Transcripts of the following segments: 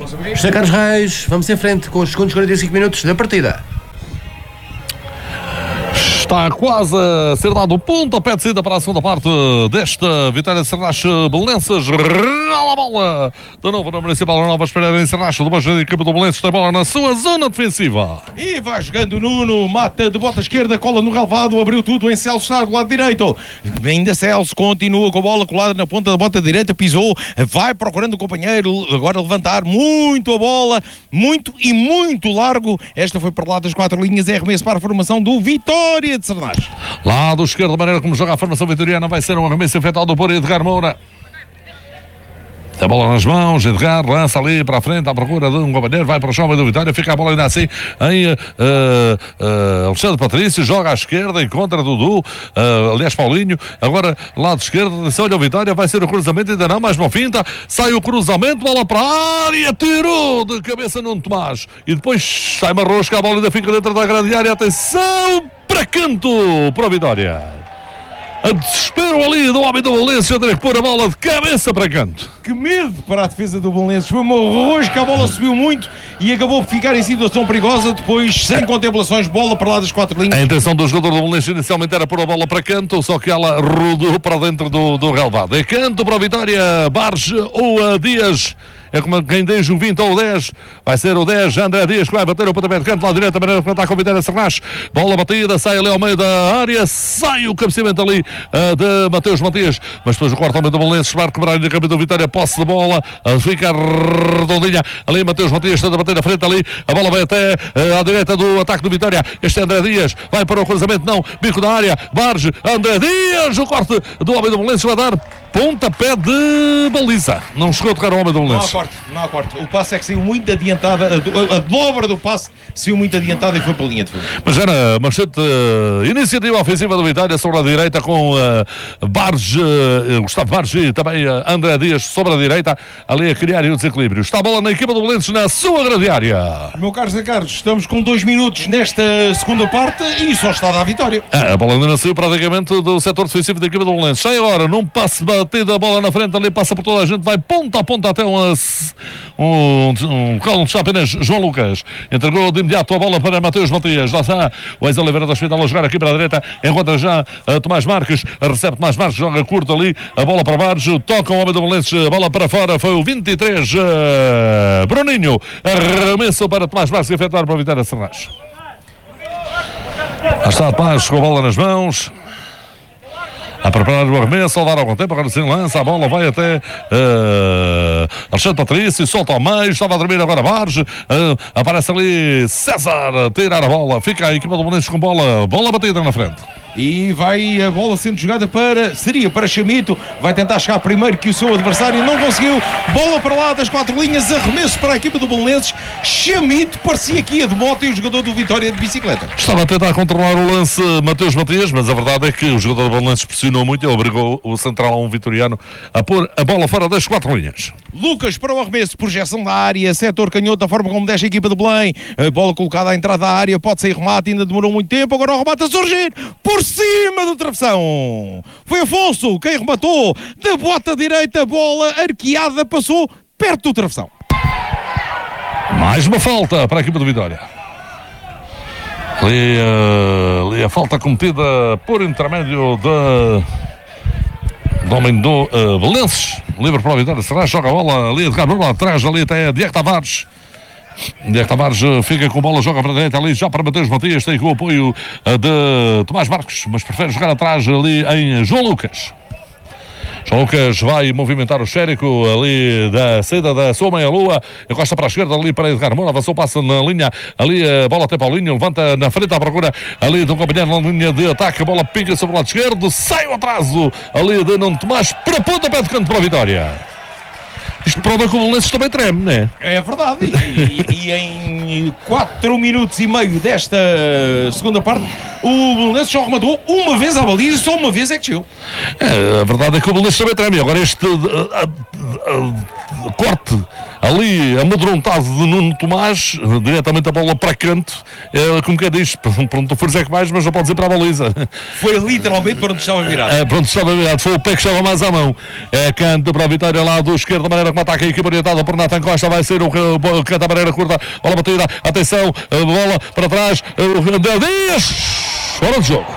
José Carlos Reis, vamos em frente com os segundos 45 minutos da partida. Está quase a ser dado o pontapé de saída para a segunda parte desta vitória de Sernache Belenenses. Rola a bola de novo na Municipal Nova Esperança em Sernache. Depois da equipe do Belenenses tem a bola na sua zona defensiva. E vai jogando Nuno, mata de bota esquerda, cola no relvado, abriu tudo em Celso, está do lado direito. Ainda Celso continua com a bola colada na ponta da bota direita, pisou, vai procurando o companheiro, agora levantar muito a bola, muito e muito largo. Esta foi para lá das 4 linhas, é arremesso para a formação do Vitória de Sernache. Lado esquerdo, a maneira como joga a formação vitoriana, vai ser um arremesso efetuado por Edgar Moura. A bola nas mãos, Edgar lança ali para a frente à procura de um companheiro, vai para o chão do Vitória, fica a bola ainda assim em Alexandre Patrício, joga à esquerda, encontra Dudu, aliás Paulinho, agora lado esquerdo, olha o Vitória, vai ser o cruzamento, ainda não, mais uma finta, sai o cruzamento, bola para a área, tirou de cabeça Nuno Tomás, e depois sai uma rosca, a bola ainda fica dentro da grande área, atenção, para canto, para a Vitória. A desespero ali do homem do Valência, ter que pôr a bola de cabeça para canto. Que medo para a defesa do Belenenses. Foi uma rosca, a bola subiu muito e acabou por ficar em situação perigosa. Depois, sem contemplações, bola para lá das 4 linhas. A intenção do jogador do Belenenses inicialmente era pôr a bola para canto, só que ela rodou para dentro do relvado. É canto para a Vitória, Barge ou a Dias. É como quem diz o 20 ou o 10. Vai ser o 10, André Dias, que vai bater o pontapé de canto lá direita, a maneira de ataca o Vitória Sernache. Bola batida, sai ali ao meio da área, sai o cabeceamento ali de Mateus Matias, mas depois o quarto homem do Belenenses vai quebrar a camisa do Vitória, posse de bola, fica redondinha ali, Mateus Matias está a bater na frente ali, a bola vai até à direita do ataque do Vitória. Este é André Dias, vai para o cruzamento, não, bico da área, Barge, André Dias, o corte do homem do Belenenses vai dar pontapé de baliza. Não chegou a tocar o homem do Belenenses. Não há corte. O passe é que saiu muito adiantada, a dobra do passe saiu muito adiantada e foi para a linha de fundo. Mas era uma excelente iniciativa ofensiva do Vitória sobre a direita com Barge, Gustavo Barge e também André Dias sobre a direita, ali a criar o desequilíbrio. Está a bola na equipa do Belenenses na sua grande área. Meu caro Zé Carlos, estamos com 2 minutos nesta segunda parte e só está a dar a vitória. A bola ainda não saiu praticamente do setor defensivo da equipa do Belenenses. Sai agora, num passe batido, a bola na frente, ali passa por toda a gente, vai ponta a ponta até onde está apenas João Lucas. Entregou de imediato a bola para Mateus Matias. Lá está o ex-Oliveira do Hospital a jogar aqui para a direita. Encontra já Tomás Marques. Recebe Tomás Marques, joga curto ali. A bola para baixo. Toca o homem do Belenenses. A bola para fora. Foi o 23. Bruninho. Arremesso para Tomás Marques efetuar para a Vitória Sernache. Lá está Tomás com a bola nas mãos. A preparar o arremesso, a dar algum tempo, agora sim lança, a bola vai até Alexandre Patrício, solta ao meio, estava a dormir agora Barge, aparece ali César, tirar a bola, fica a equipa do Belenenses com bola batida na frente. E vai a bola sendo jogada seria para Chamito, vai tentar chegar primeiro que o seu adversário, não conseguiu, bola para lá das 4 linhas, arremesso para a equipa do Belenenses, Chamito parecia que ia de moto e o jogador do Vitória de bicicleta. Estava a tentar controlar o lance Mateus Matias, mas a verdade é que o jogador do Belenenses pressionou muito e obrigou o central vitoriano a pôr a bola fora das 4 linhas. Lucas para o arremesso, projeção da área, setor canhoto, da forma como desce a equipa de Belém, a bola colocada à entrada da área, pode sair remate, ainda demorou muito tempo, agora o remate a surgir, por cima do travessão. Foi Afonso quem rematou, da bota direita, bola arqueada, passou perto do travessão. Mais uma falta para a equipa do Vitória. Ali a falta cometida por intermédio do homem do Belenenses. Livre para a Vitória Sernache, joga a bola ali de Carvalho lá atrás, ali até Diego Tavares. Diego Tavares fica com a bola, joga para a direita ali já para Mateus Matias, tem com o apoio de Tomás Marques, mas prefere jogar atrás ali em João Lucas. João Lucas vai movimentar o esférico ali da saída da sua meia-lua, encosta para a esquerda ali para Edgar Moura, avançou, passa na linha ali, a bola até Paulinho, levanta na frente à procura ali de um companheiro na linha de ataque, a bola pinga sobre o lado esquerdo, sai o atraso ali de Nuno Tomás, para ponta pé de canto para a Vitória. Isto prova que o Belenenses também treme, não é? É verdade, e em 4 minutos e meio desta segunda parte, o Belenenses só rematou uma vez à baliza e só uma vez é que chegou. A verdade é que o Belenenses também treme. Agora corte ali amedrontado de Nuno Tomás, diretamente a bola para canto, como que diz, pronto, for dizer que mais, mas não pode dizer para a baliza. Foi literalmente para onde estava virado. Pronto, estava virado, foi o pé que estava mais à mão. Canto para a vitória lá do esquerdo, da maneira como ataca a equipa orientada por Nathan Costa, vai ser o canto da maneira curta, bola batida, atenção, bola para trás, Dias, fora de jogo.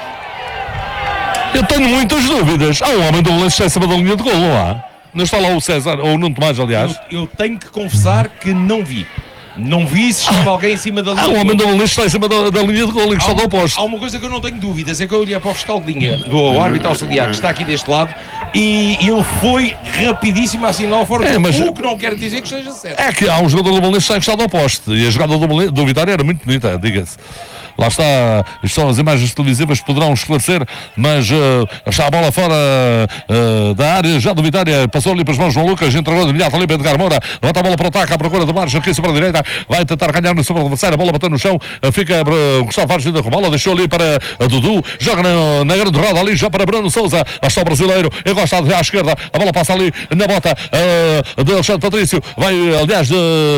Eu tenho muitas dúvidas. Há um homem do Belenenses em cima da linha de gol, não há? Não está lá o César, ou o Nuno Tomás, aliás. Eu tenho que confessar que não vi. Não vi se estava alguém em cima da linha. Há um homem do Belenenses está em cima da linha de gol e que está do oposto. Há uma coisa que eu não tenho dúvidas, é que eu olhei para o fiscal de linha, do árbitro auxiliar, que está aqui deste lado, e ele foi rapidíssimo a assinar fora de jogo, o que não quer dizer que esteja certo. É que há um jogador do Belenenses que está encostado ao poste, e a jogada do Vitória era muito bonita, diga-se. Lá está, estão as imagens televisivas, poderão esclarecer, mas está a bola fora da área, já do Vitória, passou ali para os mãos João Lucas, entregou de imediato ali para Edgar Moura, levanta a bola para o ataque, à procura de marcha, aqui sobre a direita, vai tentar ganhar no sobre o adversário, a bola bateu no chão, fica Gustavo Vargas com a bola, deixou ali para Dudu, joga na grande roda ali, já para Bruno Sousa, lá está o brasileiro, encosta à esquerda, a bola passa ali na bota de Alexandre Patrício, vai aliás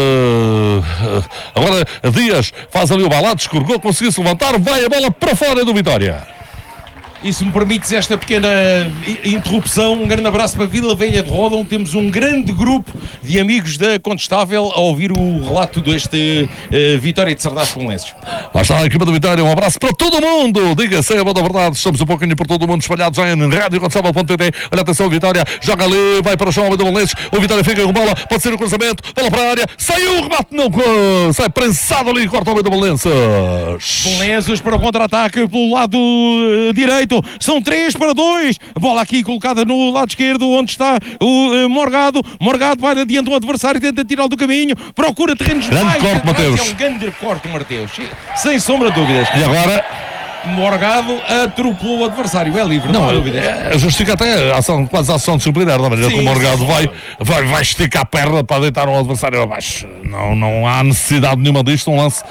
agora Dias, faz ali o balado, escorregou, conseguiu se levantar, vai a bola para fora do Vitória. E se me permites esta pequena interrupção, um grande abraço para Vila Velha de Roda, onde temos um grande grupo de amigos da Contestável a ouvir o relato deste Vitória de Sardás Belenenses. Lá está a equipa do Vitória, um abraço para todo mundo, diga-se a boa da verdade, estamos um pouquinho por todo o mundo espalhados em radiocontestável.pt, olha atenção o Vitória, joga ali, vai para o chão, o Belenenses, o Vitória fica com bola, pode ser o cruzamento, bola para a área, saiu o remate, não, sai prensado ali, corta o Belenenses. Belenenses para o contra-ataque pelo lado direito. São 3-2. A bola aqui colocada no lado esquerdo, onde está o Morgado. Morgado vai adiante do adversário, tenta tirá-lo do caminho, procura terrenos mais. Grande corte, Mateus. É um grande corte, Mateus. Sem sombra de dúvidas. E agora? Morgado atropelou o adversário, é livre, não há dúvida. Justifica até quase a ação de superioridade, da maneira como o Morgado vai esticar a perna para deitar o adversário abaixo. Não há necessidade nenhuma disto, um lance.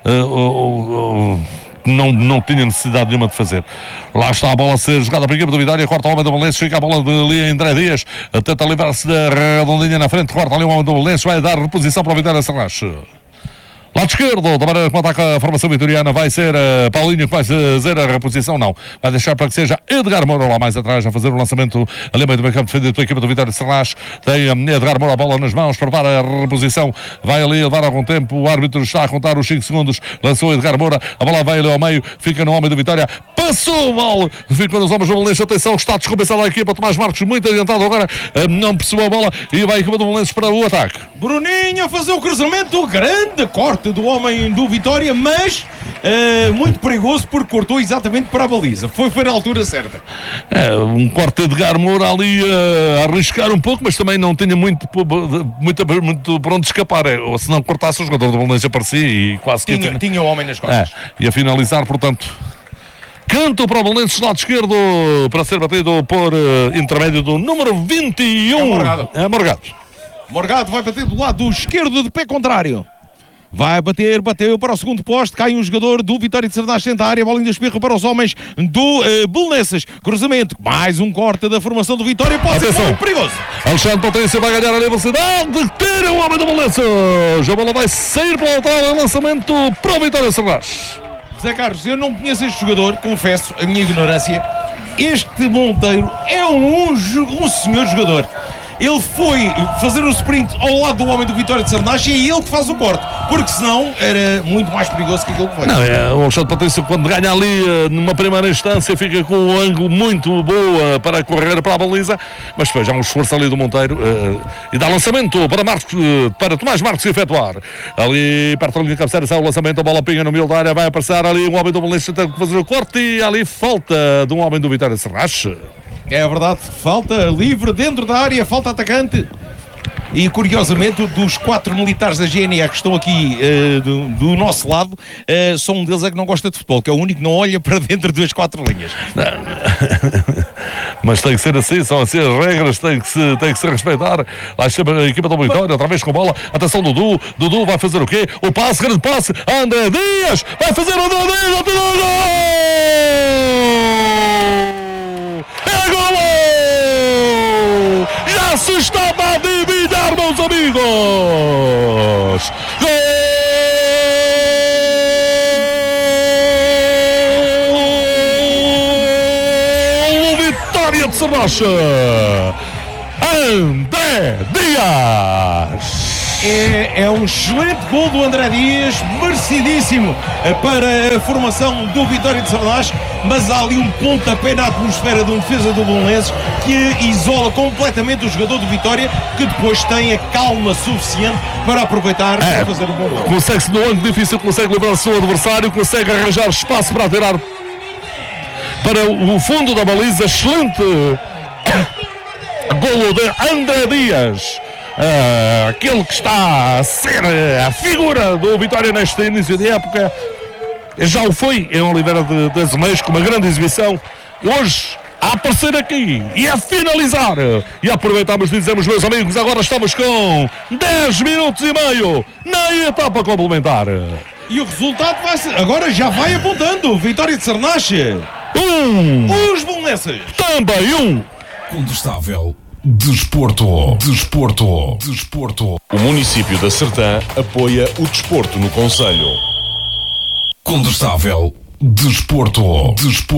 Não tinha necessidade nenhuma de fazer. Lá está a bola a ser jogada para a equipe do Vitória, corta o homem do Belenenses, fica a bola ali em André Dias, tenta livrar-se da redondinha na frente, corta ali o homem do Belenenses, vai dar reposição para o Vitória Sarrás. Lado esquerdo, da maneira como ataca a formação vitoriana, vai ser Paulinho que vai fazer a reposição, não. Vai deixar para que seja Edgar Moura lá mais atrás a fazer o lançamento ali meio do meio campo defendido pela equipa do Vitória de Sarrás. Tem Edgar Moura a bola nas mãos, prepara a reposição, vai ali levar algum tempo, o árbitro está a contar os 5 segundos, lançou Edgar Moura, a bola vai ali ao meio, fica no homem do Vitória, passou mal, fica nos homens do Belenenses, atenção, está descompensada a equipa, Tomás Marcos muito adiantado agora, não percebeu a bola e vai a equipa do Belenenses para o ataque. Bruninho a fazer o cruzamento, grande corte do homem do Vitória, mas muito perigoso porque cortou exatamente para a baliza. Foi na altura certa. Um corte de Edgar Moura ali a arriscar um pouco, mas também não tinha muito por onde escapar. Ou se não cortasse, o jogador do Belenenses aparecia e quase que tinha o homem nas costas. E a finalizar, portanto, canto para o Belenenses lado esquerdo para ser batido por intermédio do número 21. Morgado. Morgado vai bater do lado esquerdo de pé contrário. Vai bater, bateu para o segundo poste, cai um jogador do Vitória de Sardás dentro da área, a bola ainda espirra para os homens do Belenenses. Cruzamento, mais um corte da formação do Vitória, pode ser muito perigoso. Alexandre Patrício vai ganhar a velocidade, tira o homem do Belenenses. A bola vai sair para o lateral, lançamento para o Vitória de Sardás. Zé Carlos, eu não conheço este jogador, confesso a minha ignorância. Este Monteiro é um senhor jogador. Ele foi fazer o sprint ao lado do homem do Vitória de Sardás e é ele que faz o corte, porque senão era muito mais perigoso que aquilo que foi. O Alexandre Patrício, quando ganha ali numa primeira instância, fica com um ângulo muito boa para correr para a baliza, mas depois há um esforço ali do Monteiro e dá lançamento para Tomás Marcos efetuar. Ali perto da linha de cabeceira sai o lançamento, a bola pinga no meio da área, vai aparecer ali um homem do Belenenses tentando fazer o corte e ali falta de um homem do Vitória de Sardás. É verdade, falta livre dentro da área, falta atacante. E curiosamente, dos 4 militares da GNR que estão aqui do nosso lado, só um deles é que não gosta de futebol, que é o único que não olha para dentro das 4 linhas. Mas tem que ser assim, são assim as regras, tem que se respeitar. Lá chama a equipa do Vitória, outra vez com bola. Atenção, Dudu vai fazer o quê? O passe, grande passe, André Dias, vai fazer o André Dias, é golo! Já se estava a amigos! Gol! Vitória de Sernoche! André Dias! É um excelente gol do André Dias, merecidíssimo para a formação do Vitória de Sernoche, mas há ali um pontapé na atmosfera de um defesa do Belenenses que isola completamente o jogador do Vitória, que depois tem a calma suficiente para aproveitar para fazer um bom gol. Consegue-se no ângulo difícil, consegue livrar o seu adversário, consegue arranjar espaço para atirar para o fundo da baliza. Excelente golo de André Dias. Aquele que está a ser a figura do Vitória neste início de época, já o foi em Oliveira de Azeméis, com uma grande exibição. Hoje a aparecer aqui e a finalizar, e aproveitamos e dizemos, meus amigos, agora estamos com 10 minutos e meio na etapa complementar, e o resultado agora já vai apontando. Vitória de Sernoche, os Belenenses também Condestável Desporto. O município da Sertã apoia o desporto no concelho. Condestável Desporto.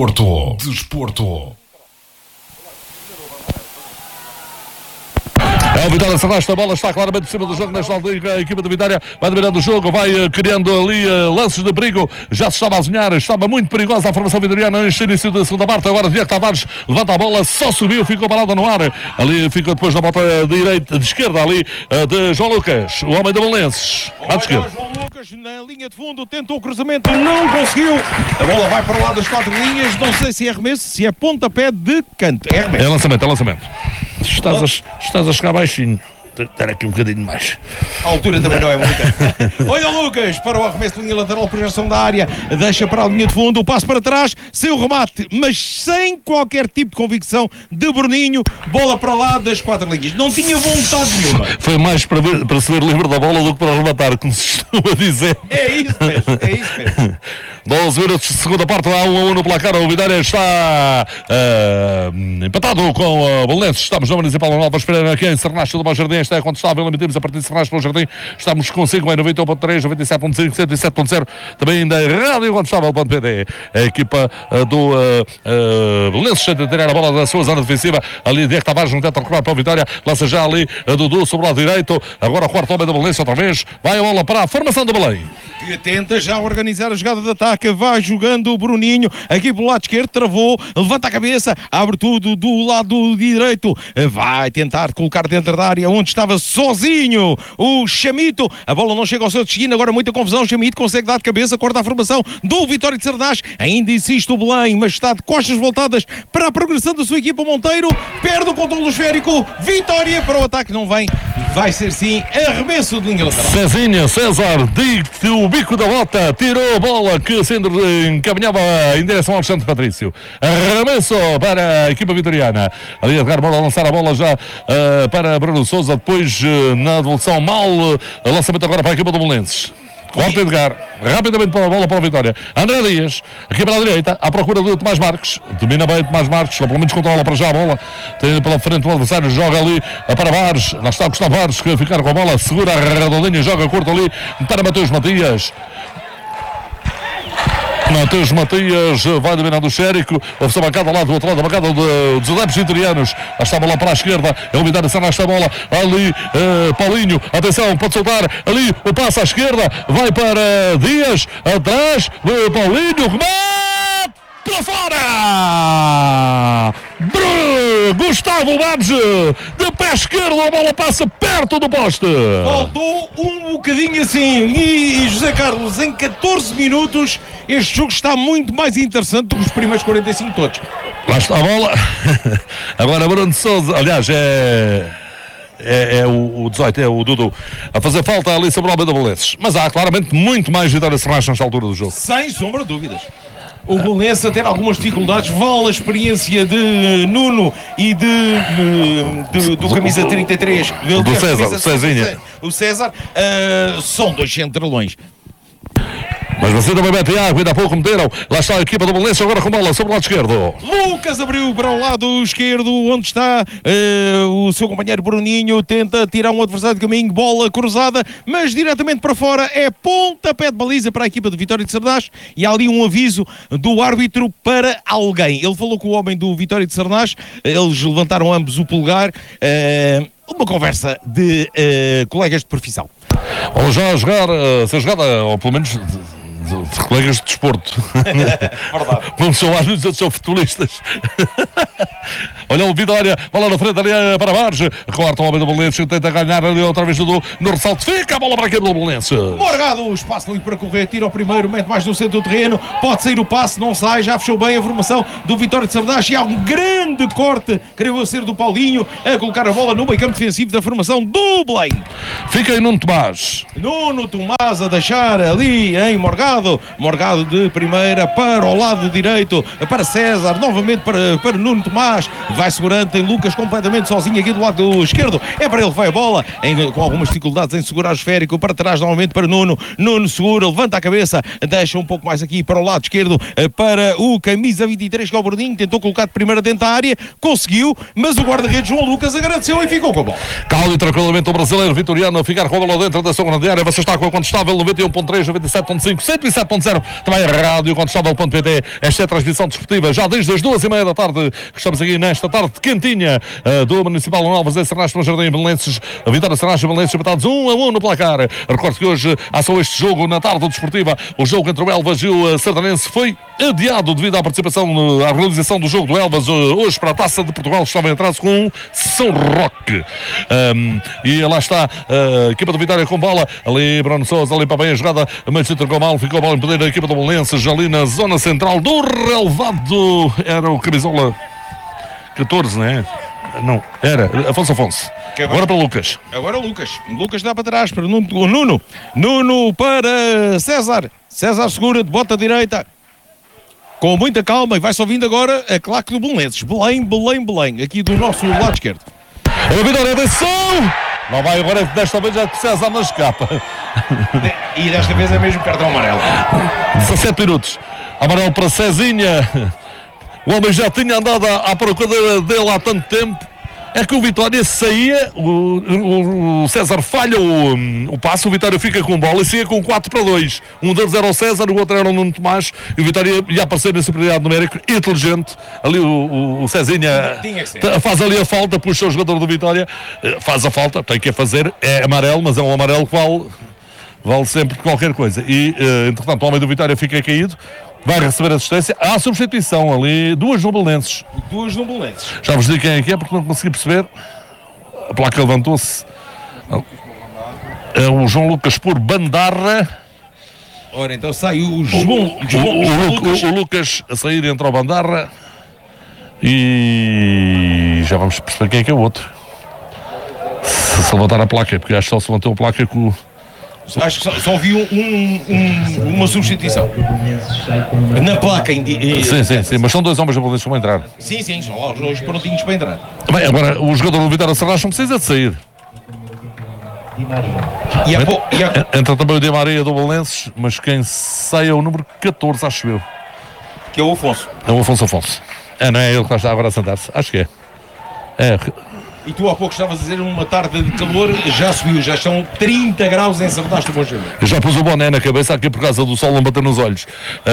É o Vitória de Sernoche, a bola está claramente por cima do jogo nesta altura. A equipa da Vitória vai dominando o jogo, vai criando ali lances de perigo. Já se estava a desenhar, estava muito perigosa a formação vitoriana neste início da segunda parte. Agora Diego Tavares levanta a bola, só subiu, ficou parada no ar. Ali ficou depois na volta de esquerda ali de João Lucas, o homem do Belenenses. Olha, João Lucas na linha de fundo, tentou o cruzamento, não conseguiu. A bola vai para lá das 4 linhas, não sei se é arremesso, se é pontapé de canto. É arremesso. É lançamento. Estás a chegar baixinho. Ter aqui um bocadinho mais. A altura também não é muita. Olha o Lucas para o arremesso de linha lateral, projeção da área, deixa para a linha de fundo, o passo para trás, sem o remate, mas sem qualquer tipo de convicção de Bruninho. Bola para lá das 4 linhas. Não tinha vontade nenhuma. Foi mais para se ver livre da bola do que para rematar, como se costuma dizer. É isso mesmo. 12 minutos de segunda parte, há 1-1 no placar. O Vitória está empatado com o Belenenses. Estamos no Municipal Nova Esperança aqui em Sernoche do Bom Jardim. Esta é contestável, emitimos a partir de Sernoche pelo Jardim. Estamos consigo em 91.3, 97.5, 107.0, também da Rádio Contestável.pd. A equipa do Belenenses tenta tirar a bola da sua zona defensiva. Ali Diego Tavares não tenta recuar para a Vitória, lança já ali a Dudu sobre o lado direito. Agora o quarto homem da Belenenses outra vez. Vai a bola para a formação do Belém. Que tenta já organizar a jogada de ataque, vai jogando o Bruninho aqui pelo lado esquerdo, travou, levanta a cabeça, abre tudo do lado direito, vai tentar colocar dentro da área onde estava sozinho o Chamito. A bola não chega ao seu destino, agora muita confusão. O Chamito consegue dar de cabeça, corta a formação do Vitória de Sernoche. Ainda insiste o Belém, mas está de costas voltadas para a progressão da sua equipa. Monteiro perde o controle esférico. Vitória para o ataque, não vem. Vai ser sim arremesso de linha lateral. César dite o bico da bota, tirou a bola que se encaminhava em direção ao Santo Patrício. Arremesso para a equipa vitoriana. Ali Edgar Moura a lançar a bola já para Bruno Sousa. Depois na devolução mal. Lançamento agora para a equipa do Belenenses. Corta Edgar, rapidamente para a bola para a Vitória. André Dias, aqui para a direita, à procura do Tomás Marques. Domina bem Tomás Marques, ou pelo menos controla para já a bola. Tem pela frente o adversário, joga ali para Bares. Lá está o Gustavo Bares, que ficar com a bola, segura a redondinha, joga curto ali para Mateus Matias. Mateus Matias vai dominando o Xérico. Houve-se a bancada lá do outro lado, a bancada dos adeptos vitorianos. Lá está a bola para a esquerda. É o Vitória de Sernoche, esta bola ali. Paulinho, atenção, pode soltar. Ali o passo à esquerda. Vai para Dias. Atrás. Paulinho, remate para fora. Gustavo Babes, de pé esquerdo, a bola passa perto do poste. Faltou um bocadinho assim. E José Carlos, em 14 minutos, este jogo está muito mais interessante do que os primeiros 45 todos. Lá está a bola. Agora Bruno Sousa, aliás, é o 18, é o Dudu, a fazer falta ali sobre o homem da Belenenses. Mas há claramente muito mais Vitória de Sernoche nesta altura do jogo. Sem sombra de dúvidas. O Belenenses a ter algumas dificuldades, vale a experiência de Nuno e do camisa 33, do César, o César, são dois centralões. Mas você também mete água, ainda há pouco meteram. Lá está a equipa do Belenenses agora com bola sobre o lado esquerdo. Lucas abriu para o lado esquerdo, onde está o seu companheiro Bruninho, tenta tirar um adversário de caminho, bola cruzada, mas diretamente para fora, é pontapé de baliza para a equipa de Vitória de Sardás, e há ali um aviso do árbitro para alguém. Ele falou com o homem do Vitória de Sardás, eles levantaram ambos o polegar, uma conversa de colegas de profissão. Vamos já jogar, ser jogada, ou pelo menos de colegas de desporto. Verdade. Vamos chamar os outros são futebolistas. Olha o Vitória, bola na frente ali para Barge. Corta o homem do Belenenses, tenta ganhar ali outra vez no ressalto. Fica a bola para a equipe do Belenenses. Morgado, espaço livre para correr, tira o primeiro, mete mais no centro do terreno, pode sair o passe, não sai, já fechou bem a formação do Vitória de Sardás, e há um grande corte, creio ser do Paulinho, a colocar a bola no meio campo defensivo da formação do Belém. Fica aí Nuno Tomás. Nuno Tomás a deixar ali em Morgado de primeira para o lado direito, para César, novamente para Nuno Tomás, vai segurando, tem Lucas completamente sozinho aqui do lado esquerdo, é para ele que vai a bola, com algumas dificuldades em segurar o esférico, para trás novamente para Nuno segura, levanta a cabeça, deixa um pouco mais aqui para o lado esquerdo, para o camisa 23 que é o Bruninho, tentou colocar de primeira dentro da área, conseguiu, mas o guarda-redes João Lucas agradeceu e ficou com a bola. Calma e tranquilamente o brasileiro Vitoriano a ficar com a bola dentro da sua grande área. Você está com a Contestável 91.3, 97.5, 107.0, também a rádio Contestável.pt. Esta é a transmissão desportiva já desde as 2h30 da tarde, que estamos aqui nesta tarde quentinha do Municipal Novas em Serrastre, no Jardim Belenenses. A Vitória de Serrastre e Belenenses empatados 1-1 no placar. Recordo que hoje há só este jogo na tarde desportiva. O jogo entre o Elvas e o Sardanense foi adiado devido à participação, à realização do jogo do Elvas hoje para a Taça de Portugal, que estava em atraso com São Roque. E lá está a equipa do Vitória com bola, ali Bruno Sousa, ali para bem a jogada, mas entregou mal, ficou a bola impedir a equipa do Belenenses ali na zona central do relevado. Era o camisola 14, não é? Não, era Afonso. Agora para Lucas. Agora Lucas dá para trás para Nuno para César segura de bota direita com muita calma, e vai-se ouvindo agora a claque do Belenenses. Belém, aqui do nosso lado esquerdo. A Vitória, atenção! Não vai agora, desta vez já que César não escapa. E desta vez é mesmo cartão amarelo. 17 minutos. Amarelo para Cezinha. O homem já tinha andado à procura dele há tanto tempo. É que o Vitória saía, o César falha o passo, o Vitória fica com bola e saía com 4-2. Um deles era o César, o outro era o Nuno Tomás, e o Vitória ia aparecer na superioridade numérica, inteligente. Ali o Cezinha faz ali a falta, puxa o jogador do Vitória, faz a falta, tem que a fazer, é amarelo, mas é um amarelo que vale sempre qualquer coisa. E, entretanto, o homem do Vitória fica caído. Vai receber assistência. Há substituição ali, duas no Belenenses. Já vos digo quem é que é, porque não consegui perceber. A placa levantou-se. É o João Lucas por Bandarra. Ora, então sai o Lucas a sair, entra o Bandarra. E já vamos perceber quem é que é o outro. Se levantar a placa, porque acho que só se levantou a placa com o... Acho que só vi uma substituição na placa. Sim, mas são dois homens japoneses que vão entrar. Sim, são lá os dois prontinhos para entrar. Bem, agora o jogador do Vitória Serrastre não precisa de sair. Entra também o Di Maria do Belenenses, mas quem sai é o número 14, acho eu. Que é o Afonso. É o Afonso. Não é ele que está agora a sentar-se? Acho que é. E tu há pouco estavas a dizer uma tarde de calor, já subiu, já estão 30 graus em Sardaste, bom dia. Eu já pus o boné na cabeça aqui por causa do sol não bater nos olhos.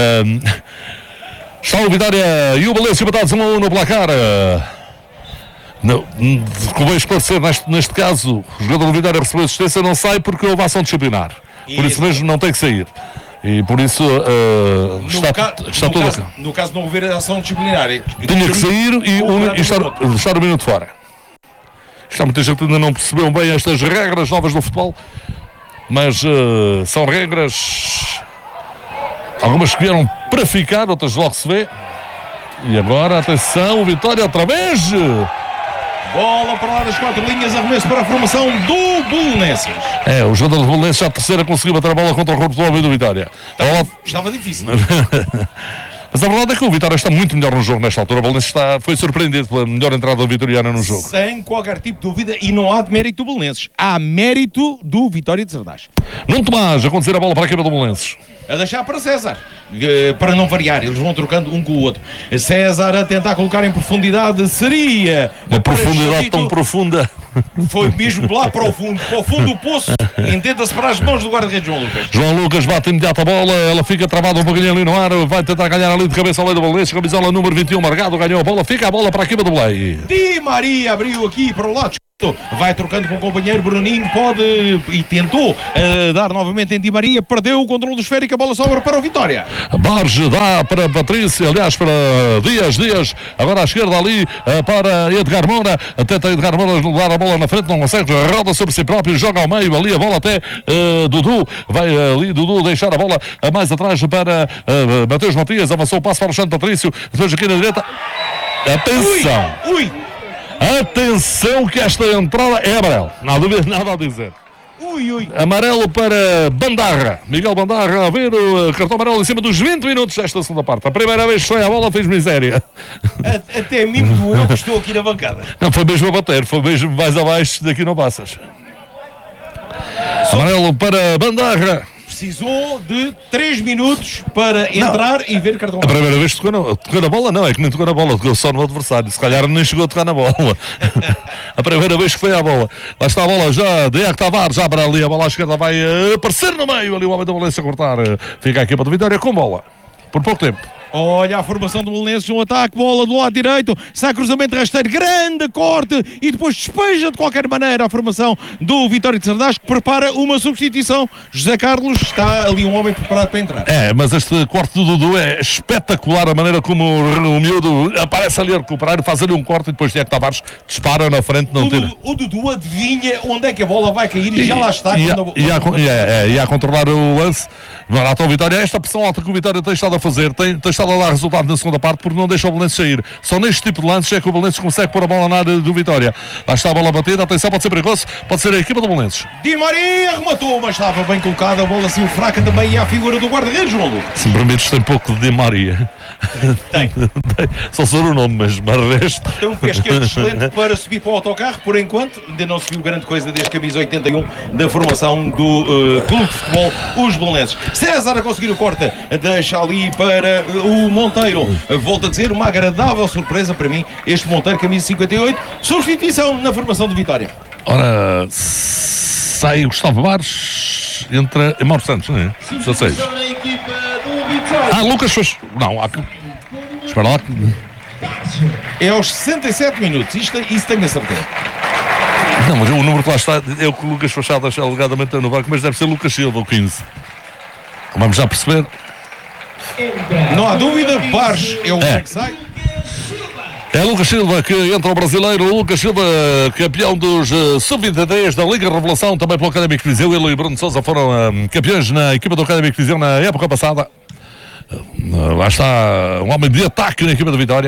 Está o Vitória e o Belenenses empatados 1-1 no placar. Como bem esclarecer, neste caso, o jogador do Vitória recebeu assistência, não sai porque houve ação disciplinar. Por isso mesmo não tem que sair. E por isso está tudo. No caso de não haver ação disciplinar, tinha que sair e estar um minuto fora. Está muita gente que ainda não percebeu bem estas regras novas do futebol, mas são regras, algumas que vieram para ficar, outras logo se vê. E agora, atenção, Vitória outra vez. Bola para lá das 4 linhas, arremesso para a formação do Belenenses. O jogador do Belenenses já a terceira conseguiu bater a bola contra o corpo do homem do Vitória. Estava difícil. Mas a verdade é que o Vitória está muito melhor no jogo nesta altura. O Belenenses foi surpreendido pela melhor entrada vitoriana no jogo. Sem qualquer tipo de dúvida, e não há de mérito do Belenenses. Há mérito do Vitória de Sardás. Nuno Tomás a conduzir a bola para a equipa do Belenenses. A deixar para César, para não variar, eles vão trocando um com o outro. César a tentar colocar em profundidade, seria... Uma profundidade tão profunda. Foi mesmo lá para o fundo do poço, e tenta separar as mãos do guarda-redes João Lucas. João Lucas bate imediato a bola, ela fica travada um pouquinho ali no ar, vai tentar ganhar ali de cabeça ao lei do Belenenses, camisola número 21 marcado, ganhou a bola, fica a bola para a equipa do Belém. Di Maria abriu aqui para o lado. Vai trocando com o companheiro Bruninho, pode e tentou dar novamente em Di Maria, perdeu o controle do esférico, a bola sobra para o Vitória. Borges dá para Patrícia, aliás para Dias, agora à esquerda ali para Edgar Moura, tenta Edgar Moura levar a bola na frente, não consegue, roda sobre si próprio, joga ao meio, ali a bola até Dudu, vai ali Dudu deixar a bola mais atrás para Mateus Matias, avançou o passo para o Alexandre Patrício, depois aqui na direita, atenção! Ui! Atenção que esta entrada é amarelo, não há dúvida, nada a dizer. Ui. Amarelo para Bandarra, Miguel Bandarra a ver o cartão amarelo em cima dos 20 minutos desta segunda parte. A primeira vez que foi a bola fez miséria. Até a mim me doeu que estou aqui na bancada. Não foi mesmo a bater, foi mesmo mais abaixo, daqui não passas. Amarelo para Bandarra. Precisou de 3 minutos para entrar e ver cartão A primeira vez que tocou na bola, não, é que nem tocou na bola, tocou só no adversário. Se calhar nem chegou a tocar na bola. A primeira vez que foi à bola. Lá está a bola já, Diego Tavares, já para ali, a bola à esquerda vai aparecer no meio, ali o homem da Valência a cortar. Fica a equipa do Vitória com bola, por pouco tempo. Olha a formação do Belenenses no ataque, bola do lado direito, sai cruzamento rasteiro, grande corte e depois despeja de qualquer maneira a formação do Vitória de Sardás, que prepara uma substituição. José Carlos está ali um homem preparado para entrar. Mas este corte do Dudu é espetacular, a maneira como o miúdo aparece ali a recuperar, faz ali um corte e depois Diego Tavares dispara na frente, não tira. O Dudu adivinha onde é que a bola vai cair e já lá está. E a controlar o lance. Lá está o Vitória, esta pressão alta que o Vitória tem estado a fazer, tem estado a dar resultado na segunda parte porque não deixa o Belenenses sair. Só neste tipo de lances é que o Belenenses consegue pôr a bola na área do Vitória. Lá está a bola batida, atenção, pode ser perigoso, pode ser a equipa do Belenenses. Di Maria rematou, mas estava bem colocada, a bola assim fraca também e a figura do guarda-redes, João Lucas. Se me permites, tem pouco de Di Maria. Tem. Só sou o nome, mas resto. Tem um pé esquerdo excelente para subir para o autocarro, por enquanto ainda não se viu grande coisa desde camisa 81 da formação do Clube de Futebol, os Belenenses. César a conseguir o corte, deixa ali para o Monteiro. Volto a dizer, uma agradável surpresa para mim, este Monteiro, camisa 58, substituição na formação de Vitória. Ora, sai Gustavo Bares, entra Mauro Santos, não é? 16. Lucas fez. Não, espera lá. É aos 67 minutos, isso tenho a certeza. Não, mas o número que lá está é o que o Lucas Fachado acha alegadamente no banco, mas deve ser Lucas Silva, o 15. Vamos já perceber. Não há dúvida, Bares é o que sai. É Lucas Silva que entra o brasileiro. Lucas Silva, campeão dos Sub-23 da Liga Revelação, também pelo Académico de Viseu. Ele e Bruno Sousa foram campeões na equipa do Académico de Viseu na época passada. Lá está um homem de ataque na equipa da Vitória.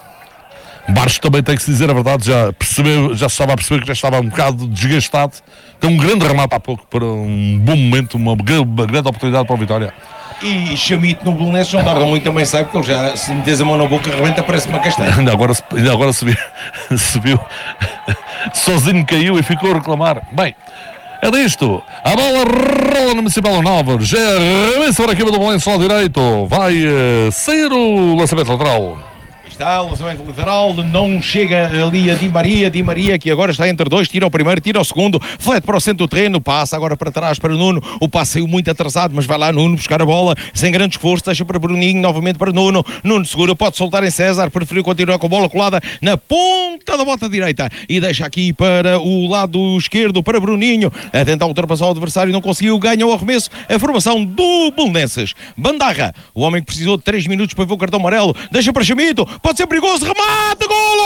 Bares também tem que se dizer a verdade, já se estava a perceber que já estava um bocado desgastado. Tem um grande remate há pouco para um bom momento, uma grande oportunidade para a Vitória. E Chamito no Belenenses não tarda muito, também sabe que ele já, se metes a mão na boca, rebenta, parece uma castanha. Ainda agora subiu. Sozinho caiu e ficou a reclamar. Bem, é disto. A bola rola no Municipal Novos. É remessa para a equipa do Belenenses ao direito. Vai sair o lançamento lateral. Está o lançamento lateral, não chega ali a Di Maria que agora está entre dois, tira o primeiro, tira o segundo, flete para o centro do terreno, passa agora para trás para Nuno, o passe saiu muito atrasado, mas vai lá Nuno buscar a bola, sem grande esforço, deixa para Bruninho, novamente para Nuno segura, pode soltar em César, preferiu continuar com a bola colada na ponta da bota direita, e deixa aqui para o lado esquerdo, para Bruninho, a tentar ultrapassar o adversário, não conseguiu, ganha o arremesso, a formação do Belenenses. Bandarra, o homem que precisou de 3 minutos para ver o cartão amarelo, deixa para Chamito, pode ser perigoso, remate,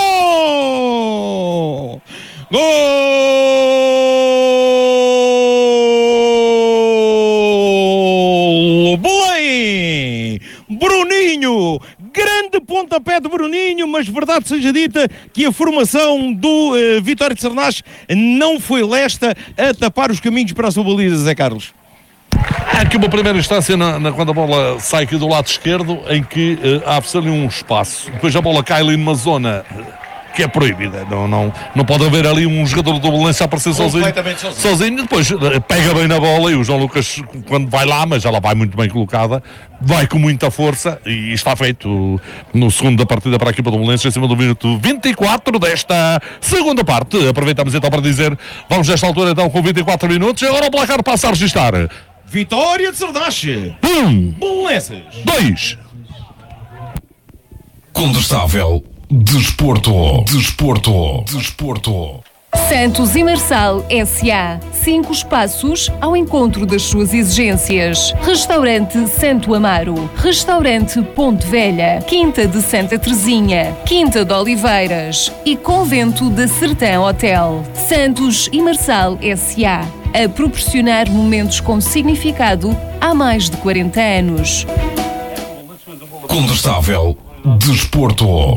golo! Gol! Belém! Bruninho! Grande pontapé de Bruninho, mas verdade seja dita que a formação do Vitória de Sardás não foi lesta a tapar os caminhos para a sua baliza, Zé Carlos. aqui uma primeira instância quando a bola sai aqui do lado esquerdo, em que abre-se ali um espaço. Depois a bola cai ali numa zona que é proibida. Não pode haver ali um jogador do Belenenses a aparecer sozinho. Depois pega bem na bola e o João Lucas, quando vai lá, mas ela vai muito bem colocada, vai com muita força e está feito no segundo da partida para a equipa do Belenenses, em cima do minuto 24 desta segunda parte. Aproveitamos então para dizer, vamos nesta altura então com 24 minutos e agora o placar passa a registrar. Vitória de Sardache. 1, Belenenses 2. Condestável Desporto. Santos e Marçal S.A. 5 espaços ao encontro das suas exigências. Restaurante Santo Amaro, Restaurante Ponte Velha, Quinta de Santa Teresinha, Quinta de Oliveiras e Convento da Sertã Hotel. Santos e Marçal S.A. a proporcionar momentos com significado há mais de 40 anos. Condestável Desporto.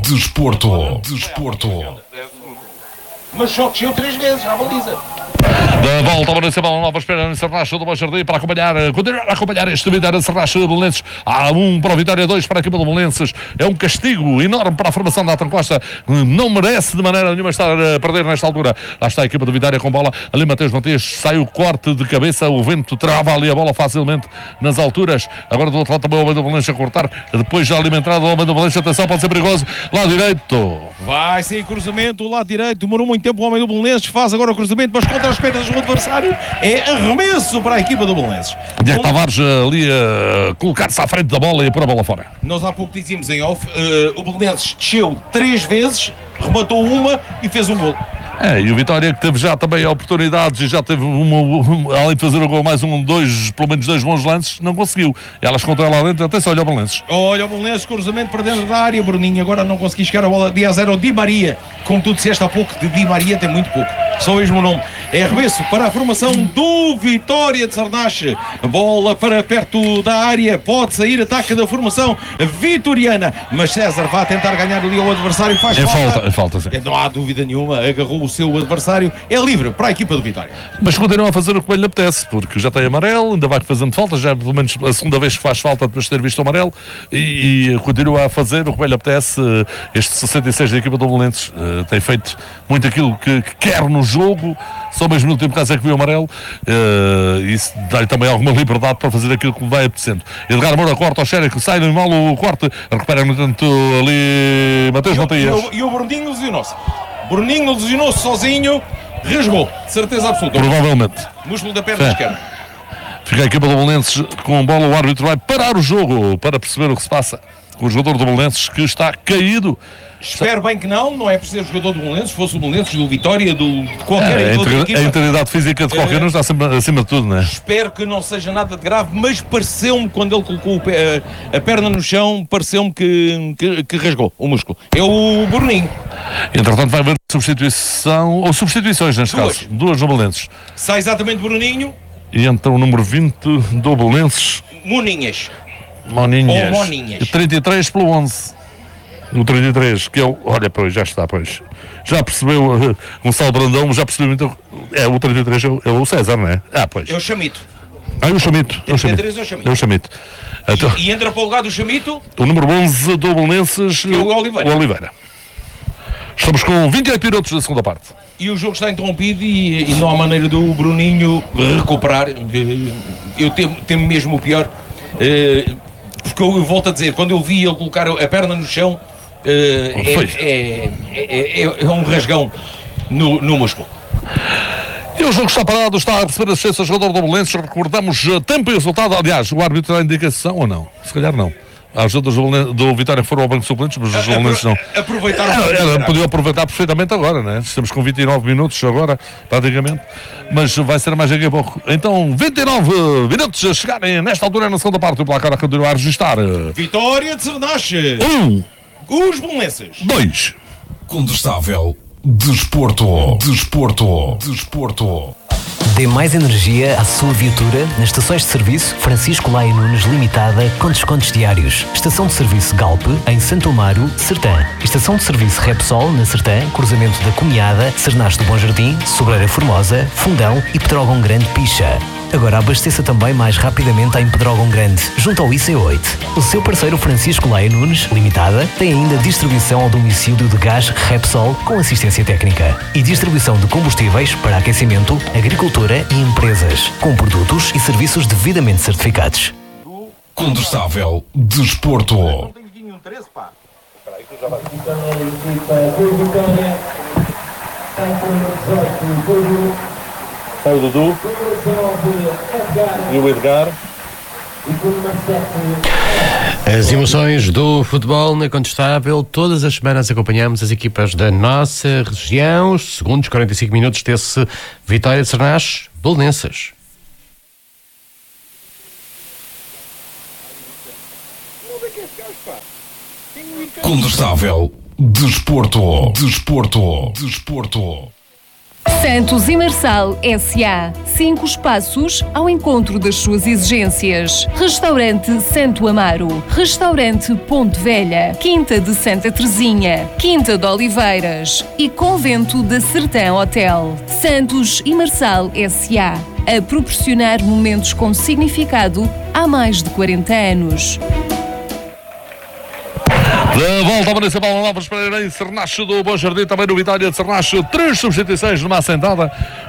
Mas só desceu 3 vezes à baliza. Da volta ao Municipal, nova espera no Serracho do Jardim para continuar a acompanhar este Vitória de Serracho do Belenenses. Há 1 para o Vitória, 2 para a equipa do Belenenses. É um castigo enorme para a formação da Atan Costa. Não merece de maneira nenhuma estar a perder nesta altura. Lá está a equipa do Vitória com bola. Ali Mateus Matias sai o corte de cabeça. O vento trava ali a bola facilmente nas alturas. Agora do outro lado também o homem do Belenenses a cortar. Depois já alimentado o homem do Belenenses. Atenção, pode ser perigoso. Lado direito. Vai sem cruzamento, lado direito. Demorou muito tempo o homem do Belenenses. Faz agora o cruzamento, mas contra as pernas do adversário. É arremesso para a equipa do Belenenses. Diego Tavares ali a colocar-se à frente da bola e pôr a bola fora. Nós há pouco dizíamos em off, o Belenenses desceu 3 vezes, rematou uma e fez um gol. E o Vitória que teve já também oportunidades e já teve além de fazer o gol, mais pelo menos 2 bons lances, não conseguiu. Elas contra lá dentro, atenção, olha o Belenenses. Olha o Belenenses, cruzamento para dentro da área, Bruninho, agora não consegui chegar a bola de 0 ao Di Maria. Como tu disseste há pouco, de Di Maria tem muito pouco, só mesmo o nome. É arremesso para a formação do Vitória de Sardache. Bola para perto da área, pode sair ataque da formação vitoriana, mas César vai tentar ganhar ali ao adversário, faz falta. É falta, sim. Não há dúvida nenhuma, agarrou o seu adversário, é livre para a equipa do Vitória. Mas continua a fazer o que bem lhe apetece, porque já tem amarelo, ainda vai fazendo falta, já é pelo menos a segunda vez que faz falta depois de ter visto o amarelo, e continua a fazer o que bem lhe apetece. Este 66 da equipa do Belenenses tem feito muito aquilo que quer no jogo, só mesmo no tempo que é que viu o amarelo, isso dá-lhe também alguma liberdade para fazer aquilo que lhe vai apetecendo. Edgar Moura corta ao Xérico, sai no mal o corte, recupera no tanto ali Mateus Matias. E o Bruninho lesionou-se. Bruninho lesionou-se sozinho, rasgou, de certeza absoluta. Provavelmente. Músculo da perna esquerda. Fica a equipa do Belenenses com a bola, o árbitro vai parar o jogo para perceber o que se passa com o jogador do Belenenses que está caído. Espero bem que não é por ser jogador do Belenenses, fosse o Belenenses, do Vitória, de qualquer outra equipa. A integridade física de qualquer um está sempre acima de tudo, não é? Espero que não seja nada de grave, mas pareceu-me, quando ele colocou a perna no chão, pareceu-me que rasgou o músculo. É o Bruninho. Entretanto vai haver substituição, ou substituições neste caso, 2 no Belenenses. Sai exatamente Bruninho. E entra o número 20 do Belenenses. Moninhas. E 33 pelo 11. O 33, que é o... Olha, pois, já está, pois. Já percebeu, Gonçalo Brandão, já percebeu então... O 33 é o César, não é? Pois. É o Chamito. É o Chamito. É o Chamito. Então, e entra para o lugar do Chamito... O número 11 do Belenenses, o Oliveira. Estamos com 28 minutos da segunda parte. E o jogo está interrompido e não há maneira do Bruninho recuperar. Eu temo mesmo o pior. Porque eu volto a dizer, quando eu vi ele colocar a perna no chão, é um rasgão no músculo. E o jogo está parado, está a receber assistência ao jogador do Belenenses. Recordamos tempo e resultado. Aliás, o árbitro dá indicação ou não? Se calhar não. Há jogadores do Vitória foram ao banco de suplentes, mas os Belenenses não. Podiam aproveitar perfeitamente agora, né? Estamos com 29 minutos agora, praticamente. Mas vai ser mais daqui a pouco. Então, 29 minutos a chegarem nesta altura na segunda parte. O placar a continuar a registrar. Vitória de Sardache. 1. Os Belenenses. 2. Condestável Desporto. Dê mais energia à sua viatura nas estações de serviço Francisco Laia Nunes Limitada com descontos diários. Estação de serviço Galp em Santo Amaro, Sertã. Estação de serviço Repsol na Sertã, cruzamento da Comiada, Cernache do Bom Jardim, Sobreira Formosa, Fundão e Pedrógão Grande Picha. Agora abasteça também mais rapidamente em Pedrógão Grande, junto ao IC8. O seu parceiro Francisco Leia Nunes, Limitada, tem ainda distribuição ao domicílio de gás Repsol com assistência técnica e distribuição de combustíveis para aquecimento, agricultura e empresas, com produtos e serviços devidamente certificados. Condestável Desporto. Sai o Dudu e o Edgar. As emoções do futebol na Condestável. Todas as semanas acompanhamos as equipas da nossa região. Os segundos 45 minutos desse Vitória de Sernás, Belenenses. Condestável Desporto. Santos e Marçal S.A. 5 espaços ao encontro das suas exigências. Restaurante Santo Amaro. Restaurante Ponte Velha. Quinta de Santa Teresinha. Quinta de Oliveiras. E Convento da Sertã Hotel. Santos e Marçal S.A. A proporcionar momentos com significado há mais de 40 anos. De volta ao Municipal Novas Pereira em Sernacho do Bom Jardim, também no Vitória de Sernacho, 3 substituições numa assentada.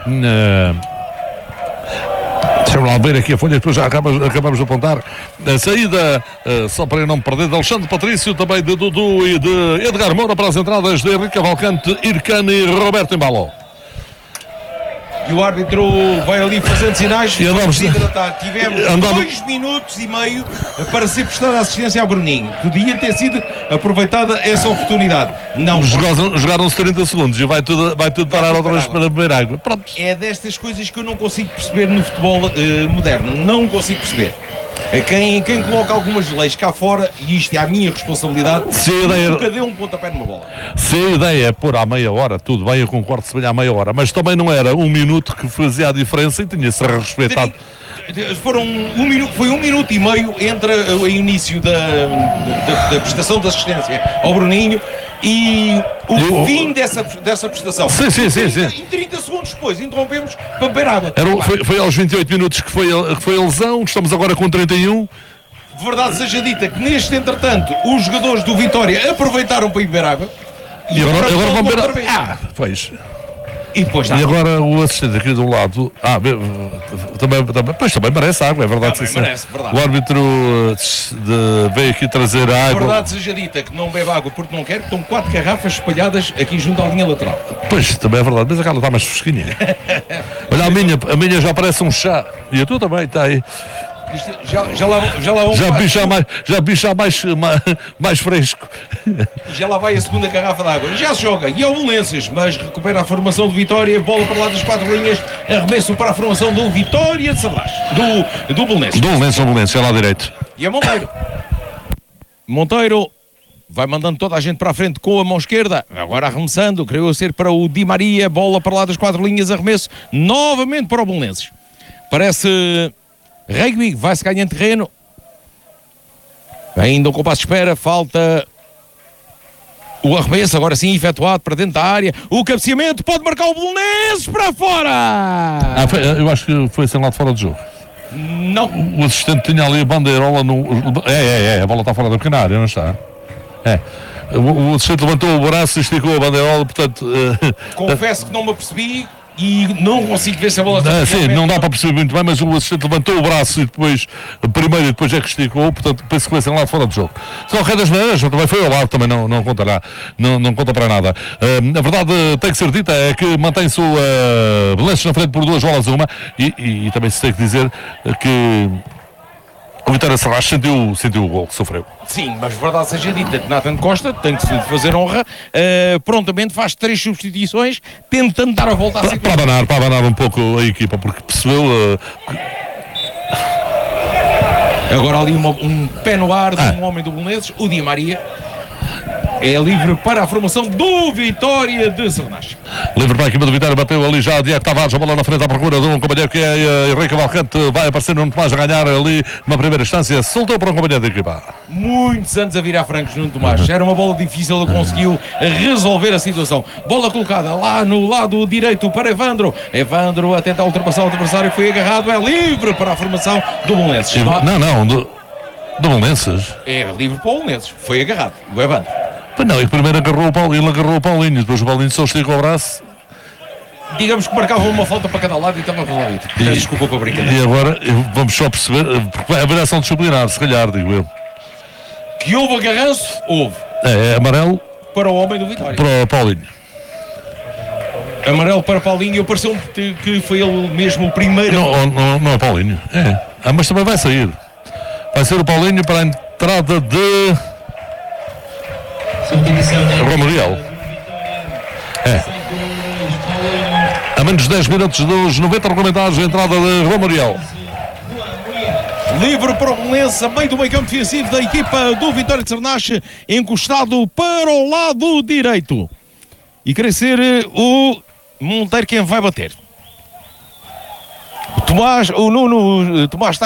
Deixa-me lá ver aqui a folha, depois já acabamos de apontar. A saída, só para eu não me perder, de Alexandre Patrício, também de Dudu e de Edgar Moura para as entradas de Henrique Cavalcante, Ircane e Roberto Embaló. E o árbitro vai ali fazendo sinais. E andamos, tivemos 2 minutos e meio para ser prestada assistência ao Bruninho. Podia ter sido aproveitada essa oportunidade. Não. Jogaram-se 30 segundos e vai tudo parar outra vez para beber água. Pronto. É destas coisas que eu não consigo perceber no futebol moderno. Não consigo perceber. Quem coloca algumas leis cá fora, e isto é a minha responsabilidade, nunca deu um pontapé numa bola. Se a ideia é pôr à meia hora, tudo bem, eu concordo se bem à meia hora, mas também não era 1 minuto que fazia a diferença e tinha-se respeitado. Foi 1 minuto e meio entre o início da prestação de assistência ao Bruninho e o fim dessa prestação. Sim. E 30 segundos depois interrompemos para beber água. Foi aos 28 minutos que foi a lesão, estamos agora com 31. Verdade seja dita que neste entretanto os jogadores do Vitória aproveitaram para ir beber água. E agora vão beber água. Pois. E depois E agora o assistente aqui do lado. Também merece água, é verdade. Merece, verdade. O árbitro veio aqui trazer a água. Verdade seja dita que não bebe água porque não quer, estão 4 garrafas espalhadas aqui junto à linha lateral. Pois, também é verdade, mas aquela está mais fresquinha. Olha, a minha já parece um chá. E a tua também está aí. Já bicha mais fresco. Já lá vai a segunda garrafa de água. Já se joga. E é o Belenenses, mas recupera a formação de Vitória. Bola para lá das 4 linhas. Arremesso para a formação do Vitória de Sernás. Do Belenenses. Do Belenenses, é lá direito. E é Monteiro. Monteiro vai mandando toda a gente para a frente com a mão esquerda. Agora arremessando. Creio ser para o Di Maria. Bola para lá das 4 linhas. Arremesso novamente para o Belenenses. Parece... Rugby vai-se ganhando terreno. Ainda um compasso de espera. Falta o arremesso, agora sim, efetuado para dentro da área. O cabeceamento pode marcar o Belenenses para fora. Eu acho que foi sem lá de fora do jogo. Não. O assistente tinha ali a bandeirola no... a bola está fora da pequena área, não está? O assistente levantou o braço e esticou a bandeirola, portanto... Confesso que não me apercebi. E não consigo ver se a bola está... Sim, não dá para perceber muito bem, mas o assistente levantou o braço e depois, primeiro e depois é que esticou, portanto penso que vai ser lá de fora do jogo. De qualquer das maneiras, também foi ao lado, também não contará, não conta para nada. A verdade tem que ser dita é que mantém-se o Belenenses na frente por 2-1 e também se tem que dizer que o Vitória de Sernás sentiu o gol que sofreu. Sim, mas verdade seja dita que Nathan Costa tem que se fazer honra, prontamente faz 3 substituições, tentando dar a volta à sequência. Para abanar um pouco a equipa, porque percebeu... Agora ali um pé no ar de um homem do Belenenses, o Di Maria. É livre para a formação do Vitória de Sernach. Livre para a equipa do Vitória, bateu ali já Diego Tavares, a bola na frente à procura de um companheiro que é Henrique Valcante, vai aparecer Nuno Tomás a ganhar ali numa primeira instância, soltou para um companheiro da equipa. Muitos anos a virar francos Nuno Tomás, era uma bola difícil, ele conseguiu resolver a situação. Bola colocada lá no lado direito para Evandro a tentar ultrapassar o adversário, foi agarrado, é livre para a formação do Belenenses. Do Belenenses? É livre para o Belenenses, foi agarrado, o Evandro. Não, e primeiro agarrou o Paulinho, depois o Paulinho só esticou o braço. Digamos que marcava uma falta para cada lado e estava resolvido. Desculpa para a brincadeira. E agora vamos só perceber, porque vai haver ação disciplinar, se calhar, digo eu. Que houve agarranço? Houve. É amarelo para o homem do Vitória. Para o Paulinho. Amarelo para Paulinho, pareceu-me que foi ele mesmo o primeiro. Não é Paulinho. Mas também vai sair. Vai ser o Paulinho para a entrada de Romariel. A menos de 10 minutos dos 90 regulamentares, a entrada de Romariel. Livre para o Belenenses, a meio do meio campo defensivo da equipa do Vitória de Sernach, encostado para o lado direito. E quer ser o Monteiro quem vai bater. O Nuno Tomás está